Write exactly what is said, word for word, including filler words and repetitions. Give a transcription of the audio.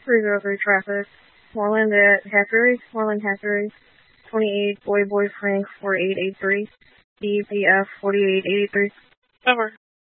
three zero three traffic. Moreland at Hatchery. Moreland Hatchery. twenty-eight Boy Boy Frank four eight eight three. D P F forty-eight eighty-three. Over.